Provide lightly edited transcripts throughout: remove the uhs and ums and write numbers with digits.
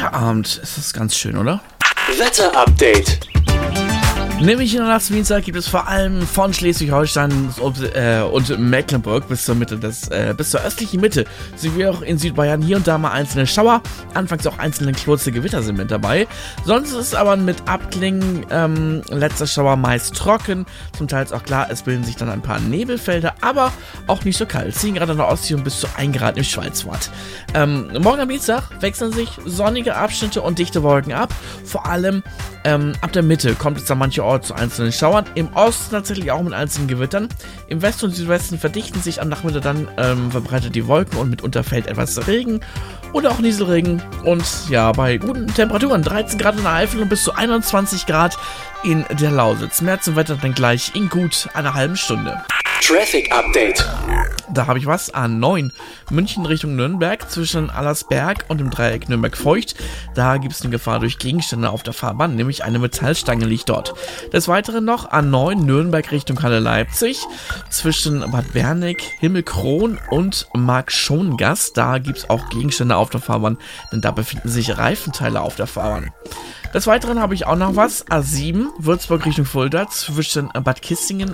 Montagabend, ist das ganz schön, oder? Wetterupdate. Nämlich in der Nacht zum Dienstag gibt es vor allem von Schleswig-Holstein und Mecklenburg bis zur östlichen Mitte, sowie auch in Südbayern hier und da mal einzelne Schauer, anfangs auch einzelne kurze Gewitter sind mit dabei. Sonst ist es aber mit Abklingen letzter Schauer meist trocken, zum Teil ist auch klar, es bilden sich dann ein paar Nebelfelder, aber auch nicht so kalt, ziehen gerade in der Ostsee und bis zu 1 Grad im Schweizwort. Morgen am Dienstag wechseln sich sonnige Abschnitte und dichte Wolken ab, vor allem ab der Mitte kommt es dann mancherorts zu einzelnen Schauern. Im Osten tatsächlich auch mit einzelnen Gewittern. Im Westen und Südwesten verdichten sich am Nachmittag dann verbreitet die Wolken und mitunter fällt etwas Regen oder auch Nieselregen. Und ja, bei guten Temperaturen 13 Grad in der Eifel und bis zu 21 Grad in der Lausitz. Mehr zum Wetter dann gleich in gut einer halben Stunde. Traffic Update. Da habe ich was. A9 München Richtung Nürnberg zwischen Allersberg und dem Dreieck Nürnberg-Feucht. Da gibt es eine Gefahr durch Gegenstände auf der Fahrbahn, nämlich eine Metallstange liegt dort. Des Weiteren noch A9 Nürnberg Richtung Halle-Leipzig zwischen Bad Berneck, Himmelkron und Mark-Schongass. Da gibt es auch Gegenstände auf der Fahrbahn, denn da befinden sich Reifenteile auf der Fahrbahn. Des Weiteren habe ich auch noch was. A7 Würzburg Richtung Fulda zwischen Bad Kissingen,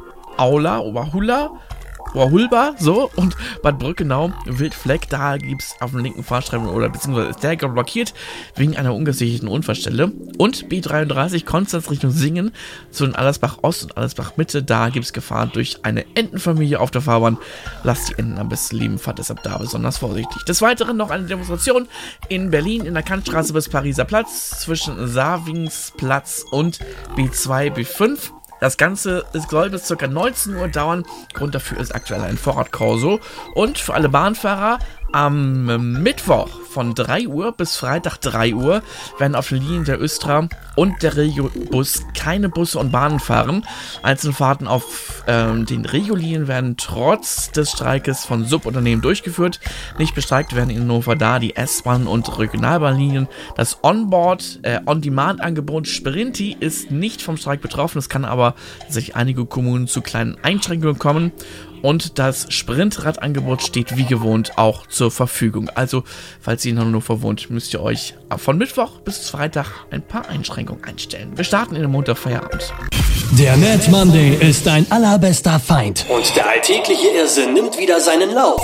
Oberhulba, so, und Bad Brückenau, Wildfleck, da gibt es auf dem linken Fahrstreifen oder beziehungsweise ist der blockiert wegen einer ungesicherten Unfallstelle. Und B33 Konstanz Richtung Singen zwischen Allersbach Ost und Allersbach Mitte, da gibt es Gefahr durch eine Entenfamilie auf der Fahrbahn. Lasst die Enten am besten lieben, fahrt deshalb da besonders vorsichtig. Des Weiteren noch eine Demonstration in Berlin in der Kantstraße bis Pariser Platz zwischen Savingsplatz und B2, B5. Das Ganze soll bis ca. 19 Uhr dauern. Grund dafür ist aktuell ein Vorradkorso. Und für alle Bahnfahrer am Mittwoch von 3 Uhr bis Freitag 3 Uhr werden auf den Linien der Östra und der Regiobus keine Busse und Bahnen fahren. Einzelne Fahrten auf den Regiolinien werden trotz des Streikes von Subunternehmen durchgeführt. Nicht bestreikt werden in Hannover da die S-Bahn und Regionalbahnlinien. Das On-Demand-Angebot Sprinti ist nicht vom Streik betroffen. Es kann aber sich einige Kommunen zu kleinen Einschränkungen kommen. Und das Sprintradangebot steht wie gewohnt auch zur Verfügung. Also, falls ihr in Hannover wohnt, müsst ihr euch von Mittwoch bis Freitag ein paar Einschränkungen einstellen. Wir starten in den Montagfeierabend. Der Mad Monday ist dein allerbester Feind. Und der alltägliche Irrsinn nimmt wieder seinen Lauf.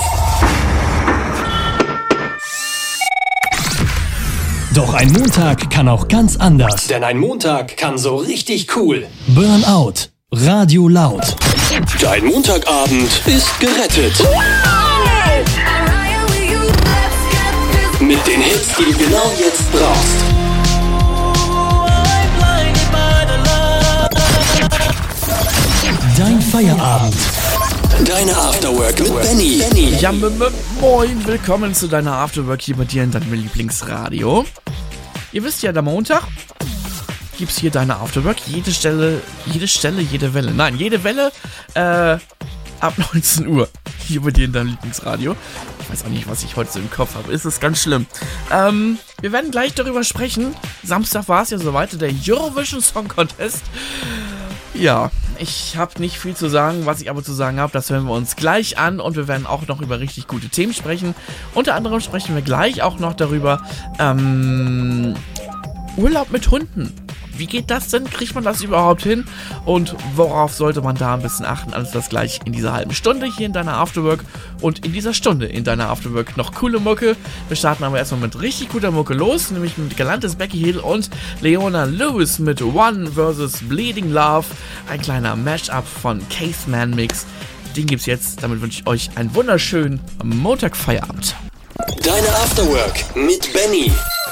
Doch ein Montag kann auch ganz anders. Denn ein Montag kann so richtig cool. Burnout. Radio laut. Dein Montagabend ist gerettet. Mit den Hits, die du genau jetzt brauchst. Dein Feierabend. Deine Afterwork mit Benny. Ja, moin, willkommen zu deiner Afterwork hier bei dir in deinem Lieblingsradio. Ihr wisst ja, der Montag gibt's hier deine Afterwork, jede Welle. Nein, jede Welle ab 19 Uhr hier bei dir in deinem Lieblingsradio. Ich weiß auch nicht, was ich heute so im Kopf habe. Ist es ganz schlimm. Wir werden gleich darüber sprechen. Samstag war es ja soweit, der Eurovision Song Contest. Ja, ich habe nicht viel zu sagen. Was ich aber zu sagen habe, das hören wir uns gleich an. Und wir werden auch noch über richtig gute Themen sprechen. Unter anderem sprechen wir gleich auch noch darüber, Urlaub mit Hunden. Wie geht das denn? Kriegt man das überhaupt hin? Und worauf sollte man da ein bisschen achten? Alles das gleich in dieser halben Stunde hier in deiner Afterwork. Und in dieser Stunde in deiner Afterwork noch coole Mucke. Wir starten aber erstmal mit richtig guter Mucke los. Nämlich mit Galantis Becky Hill und Leona Lewis mit One vs. Bleeding Love. Ein kleiner Mashup von Caveman Mix. Den gibt's jetzt. Damit wünsche ich euch einen wunderschönen Montagfeierabend. Deine Afterwork mit Benny.